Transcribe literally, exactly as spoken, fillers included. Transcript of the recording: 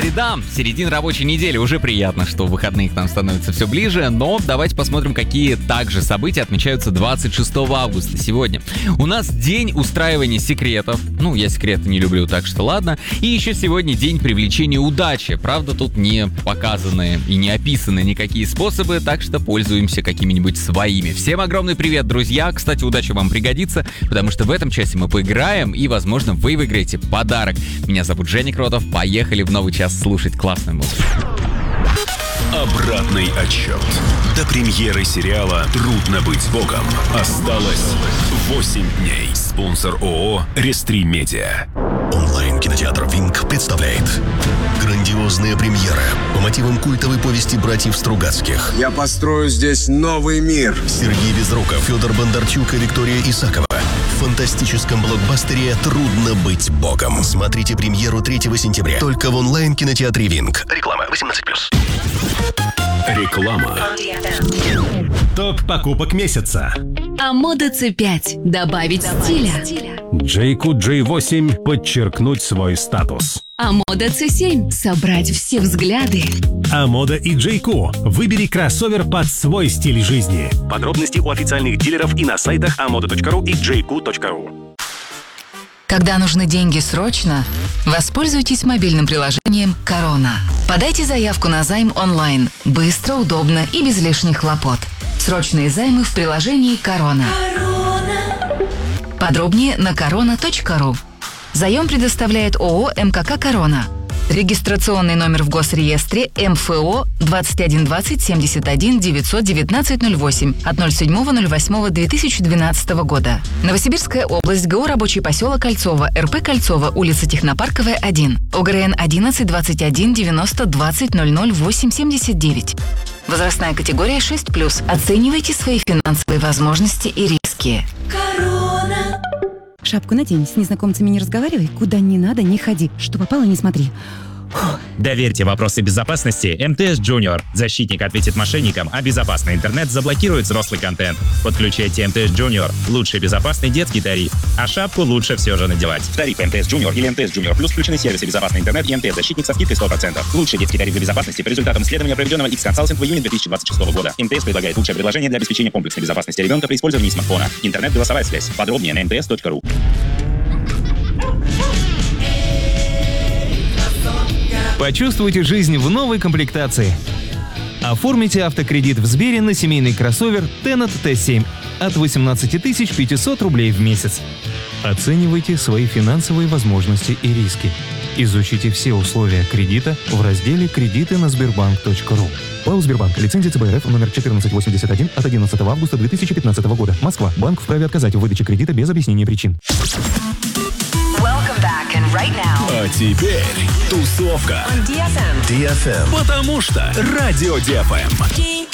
среда, середина рабочей недели. Уже приятно, что выходные к нам становятся все ближе, но давайте посмотрим, какие также события отмечаются двадцать шестого августа сегодня. У нас день устраивания секретов. Ну, я секреты не люблю, так что ладно. И еще сегодня день привлечения удачи. Правда, тут не показаны и не описаны никакие способы, так что пользуемся какими-нибудь своими. Всем огромный привет, друзья. Кстати, удача вам пригодится, потому что в этом часе мы поиграем и, возможно, вы выиграете подарок. Меня зовут Женя Кротов. Поехали в новый час слушать классную музыку. Обратный отсчет. До премьеры сериала «Трудно быть богом» осталось восемь дней. Спонсор ООО «Рестри Медиа». Онлайн-кинотеатр «Винк» представляет грандиозная премьера по мотивам культовой повести братьев Стругацких. Я построю здесь новый мир. Сергей Безруков, Федор Бондарчук и Виктория Исакова. В фантастическом блокбастере «Трудно быть богом». Смотрите премьеру третьего сентября только в онлайн-кинотеатре «Винк». Реклама восемнадцать плюс. Реклама. Топ покупок месяца. Амода си пять. Добавить стиля. Джейку джей восемь. Подчеркнуть свой статус. Амода си семь. Собрать все взгляды. Амода и Джейку. Выбери кроссовер под свой стиль жизни. Подробности у официальных дилеров и на сайтах амода точка ру и джейку точка ру. Когда нужны деньги срочно, воспользуйтесь мобильным приложением «Корона». Подайте заявку на займ онлайн. Быстро, удобно и без лишних хлопот. Срочные займы в приложении «Корона». Подробнее на корона точка ру. Заем предоставляет ООО «МКК Корона». Регистрационный номер в Госреестре эм эф о двадцать один двадцать семьдесят один девятьсот девятнадцать ноль восемь от ноль седьмого ноль восьмого две тысячи двенадцатого года. Новосибирская область, ГО «Рабочий поселок Кольцово», эр пэ Кольцово, улица Технопарковая, один, ОГРН одиннадцать двадцать один девяносто двадцать ноль ноль восемь семьдесят девять. Возрастная категория шесть плюс. Оценивайте свои финансовые возможности и риски. Корона. Шапку надень, с незнакомцами не разговаривай, куда не надо, не ходи, что попало, не смотри. Фух. Доверьте вопросы безопасности эм тэ эс Junior. Защитник ответит мошенникам, а безопасный интернет заблокирует взрослый контент. Подключайте эм тэ эс Junior. Лучший безопасный детский тариф. А шапку лучше все же надевать. Тариф эм тэ эс Junior или эм тэ эс Junior Plus включены сервисы безопасный интернет и эм тэ эс Защитник со скидкой сто процентов. Лучший детский тариф для безопасности по результатам исследования, проведенного X-Consulting в июне две тысячи двадцать шестого года. эм тэ эс предлагает лучшее предложение для обеспечения комплексной безопасности ребенка при использовании смартфона. Интернет-голосовая связь. Подробнее на эм тэ эс точка ру. Почувствуйте жизнь в новой комплектации. Оформите автокредит в Сбере на семейный кроссовер Tennet тэ семь от восемнадцать тысяч пятьсот рублей в месяц. Оценивайте свои финансовые возможности и риски. Изучите все условия кредита в разделе «Кредиты» на сбербанк точка ру. ПАО «Сбербанк». Лицензия цэ бэ эр эф номер четырнадцать восемьдесят один от одиннадцатого августа две тысячи пятнадцатого года. Москва. Банк вправе отказать в выдаче кредита без объяснения причин. Right а теперь тусовка. ди эф эм. Потому что Радио ди эф эм.